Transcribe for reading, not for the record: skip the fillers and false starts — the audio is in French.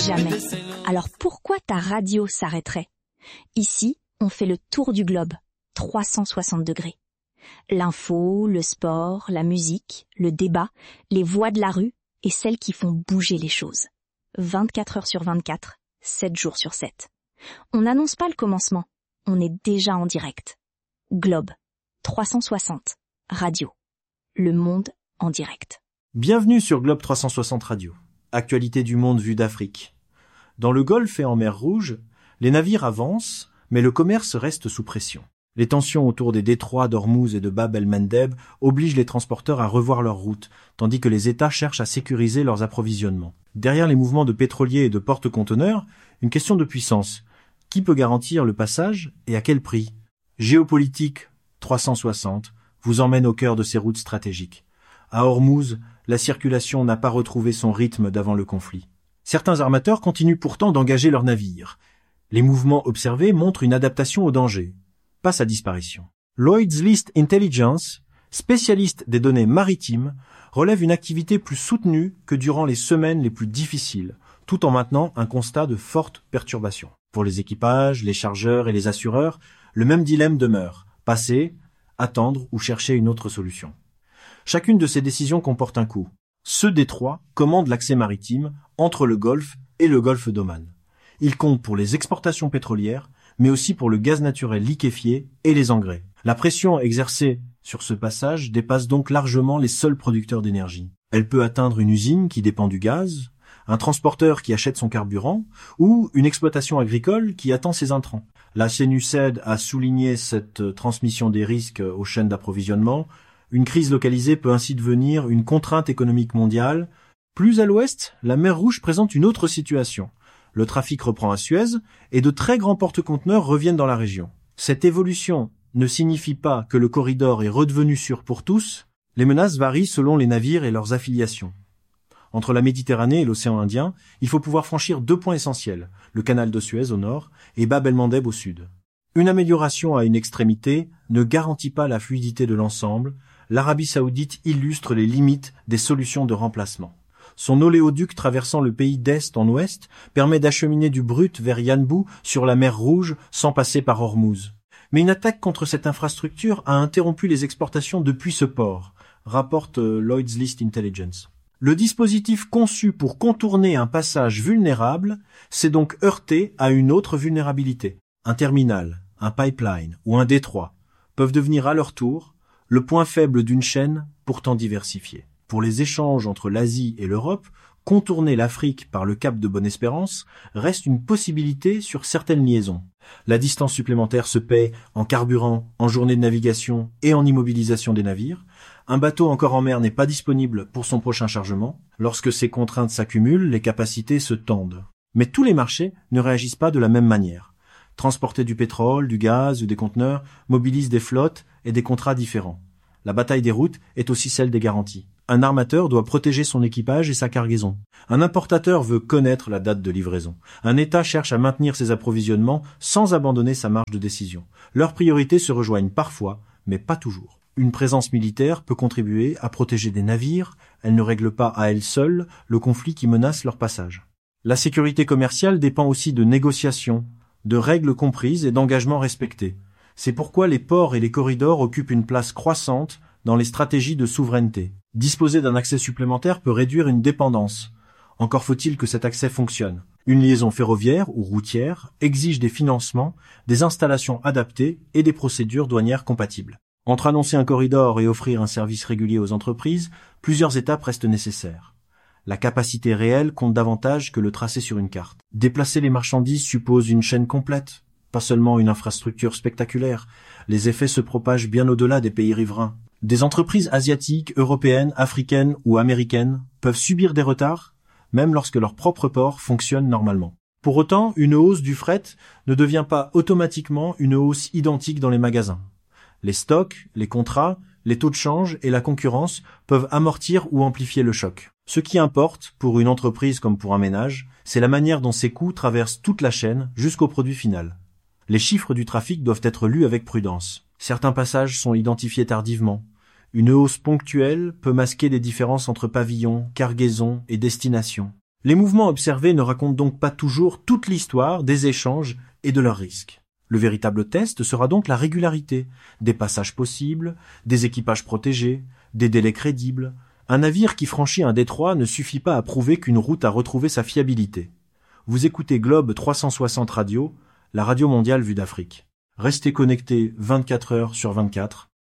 jamais. Alors pourquoi ta radio s'arrêterait? Ici, on fait le tour du globe, 360 degrés. L'info, le sport, la musique, le débat, les voix de la rue et celles qui font bouger les choses. 24 heures sur 24, 7 jours sur 7. On n'annonce pas le commencement, on est déjà en direct. Globe, 360, radio. Le monde en direct. Bienvenue sur Globe 360 Radio. Actualité du monde vue d'Afrique. Dans le Golfe et en mer Rouge, les navires avancent, mais le commerce reste sous pression. Les tensions autour des détroits d'Ormuz et de Bab el-Mandeb obligent les transporteurs à revoir leur route, tandis que les États cherchent à sécuriser leurs approvisionnements. Derrière les mouvements de pétroliers et de porte-conteneurs, une question de puissance. Qui peut garantir le passage et à quel prix? Géopolitique 360 vous emmène au cœur de ces routes stratégiques. À Ormuz, la circulation n'a pas retrouvé son rythme d'avant le conflit. Certains armateurs continuent pourtant d'engager leurs navires. Les mouvements observés montrent une adaptation au danger, pas sa disparition. Lloyd's List Intelligence, spécialiste des données maritimes, relève une activité plus soutenue que durant les semaines les plus difficiles, tout en maintenant un constat de forte perturbation. Pour les équipages, les chargeurs et les assureurs, le même dilemme demeure. Passer, attendre ou chercher une autre solution. Chacune de ces décisions comporte un coût. Ce détroit commande l'accès maritime entre le Golfe et le Golfe d'Oman. Il compte pour les exportations pétrolières, mais aussi pour le gaz naturel liquéfié et les engrais. La pression exercée sur ce passage dépasse donc largement les seuls producteurs d'énergie. Elle peut atteindre une usine qui dépend du gaz, un transporteur qui achète son carburant, ou une exploitation agricole qui attend ses intrants. La CNUSED a souligné cette transmission des risques aux chaînes d'approvisionnement. Une crise localisée peut ainsi devenir une contrainte économique mondiale. Plus à l'ouest, la mer Rouge présente une autre situation. Le trafic reprend à Suez et de très grands porte-conteneurs reviennent dans la région. Cette évolution ne signifie pas que le corridor est redevenu sûr pour tous. Les menaces varient selon les navires et leurs affiliations. Entre la Méditerranée et l'océan Indien, il faut pouvoir franchir 2 points essentiels, le canal de Suez au nord et Bab el-Mandeb au sud. Une amélioration à une extrémité ne garantit pas la fluidité de l'ensemble. L'Arabie saoudite illustre les limites des solutions de remplacement. Son oléoduc traversant le pays d'est en ouest permet d'acheminer du brut vers Yanbu sur la mer Rouge sans passer par Ormuz. Mais une attaque contre cette infrastructure a interrompu les exportations depuis ce port, rapporte Lloyd's List Intelligence. Le dispositif conçu pour contourner un passage vulnérable s'est donc heurté à une autre vulnérabilité. Un terminal, un pipeline ou un détroit peuvent devenir à leur tour le point faible d'une chaîne pourtant diversifiée. Pour les échanges entre l'Asie et l'Europe, contourner l'Afrique par le cap de Bonne-Espérance reste une possibilité sur certaines liaisons. La distance supplémentaire se paie en carburant, en journée de navigation et en immobilisation des navires. Un bateau encore en mer n'est pas disponible pour son prochain chargement. Lorsque ces contraintes s'accumulent, les capacités se tendent. Mais tous les marchés ne réagissent pas de la même manière. Transporter du pétrole, du gaz ou des conteneurs mobilise des flottes et des contrats différents. La bataille des routes est aussi celle des garanties. Un armateur doit protéger son équipage et sa cargaison. Un importateur veut connaître la date de livraison. Un État cherche à maintenir ses approvisionnements sans abandonner sa marge de décision. Leurs priorités se rejoignent parfois, mais pas toujours. Une présence militaire peut contribuer à protéger des navires. Elle ne règle pas à elle seule le conflit qui menace leur passage. La sécurité commerciale dépend aussi de négociations, de règles comprises et d'engagements respectés. C'est pourquoi les ports et les corridors occupent une place croissante dans les stratégies de souveraineté. Disposer d'un accès supplémentaire peut réduire une dépendance. Encore faut-il que cet accès fonctionne. Une liaison ferroviaire ou routière exige des financements, des installations adaptées et des procédures douanières compatibles. Entre annoncer un corridor et offrir un service régulier aux entreprises, plusieurs étapes restent nécessaires. La capacité réelle compte davantage que le tracé sur une carte. Déplacer les marchandises suppose une chaîne complète, pas seulement une infrastructure spectaculaire. Les effets se propagent bien au-delà des pays riverains. Des entreprises asiatiques, européennes, africaines ou américaines peuvent subir des retards, même lorsque leur propre port fonctionne normalement. Pour autant, une hausse du fret ne devient pas automatiquement une hausse identique dans les magasins. Les stocks, les contrats, les taux de change et la concurrence peuvent amortir ou amplifier le choc. Ce qui importe, pour une entreprise comme pour un ménage, c'est la manière dont ces coûts traversent toute la chaîne jusqu'au produit final. Les chiffres du trafic doivent être lus avec prudence. Certains passages sont identifiés tardivement. Une hausse ponctuelle peut masquer des différences entre pavillons, cargaisons et destinations. Les mouvements observés ne racontent donc pas toujours toute l'histoire des échanges et de leurs risques. Le véritable test sera donc la régularité, des passages possibles, des équipages protégés, des délais crédibles. Un navire qui franchit un détroit ne suffit pas à prouver qu'une route a retrouvé sa fiabilité. Vous écoutez Globe 360 Radio, la radio mondiale vue d'Afrique. Restez connectés 24 heures sur 24